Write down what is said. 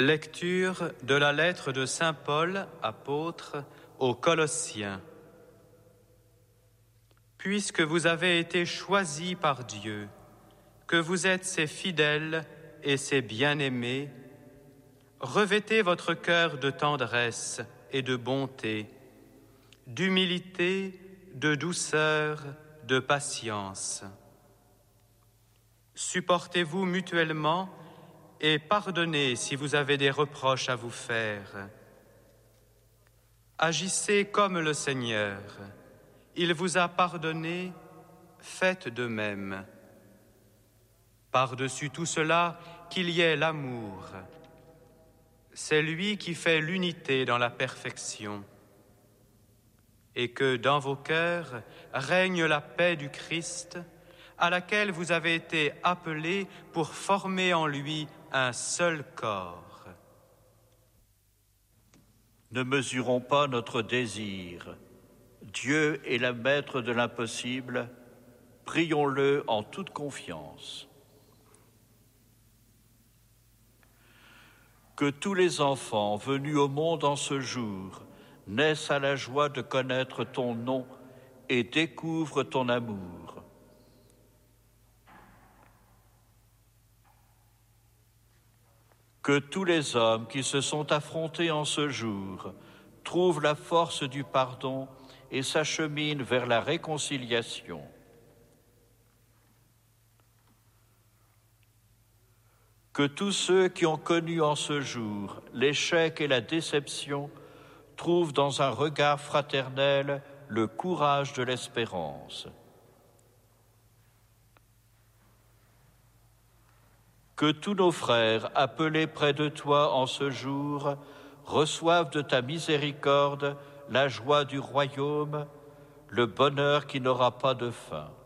Lecture de la lettre de saint Paul, apôtre, aux Colossiens. Puisque vous avez été choisis par Dieu, que vous êtes ses fidèles et ses bien-aimés, revêtez votre cœur de tendresse et de bonté, d'humilité, de douceur, de patience. Supportez-vous mutuellement et pardonnez si vous avez des reproches à vous faire. Agissez comme le Seigneur. Il vous a pardonné, faites de même. Par-dessus tout cela, qu'il y ait l'amour. C'est lui qui fait l'unité dans la perfection. Et que dans vos cœurs règne la paix du Christ, à laquelle vous avez été appelés pour former en lui un seul corps. Ne mesurons pas notre désir. Dieu est le maître de l'impossible. Prions-le en toute confiance. Que tous les enfants venus au monde en ce jour naissent à la joie de connaître ton nom et découvrent ton amour. Que tous les hommes qui se sont affrontés en ce jour trouvent la force du pardon et s'acheminent vers la réconciliation. Que tous ceux qui ont connu en ce jour l'échec et la déception trouvent dans un regard fraternel le courage de l'espérance. Que tous nos frères appelés près de toi en ce jour reçoivent de ta miséricorde la joie du royaume, le bonheur qui n'aura pas de fin.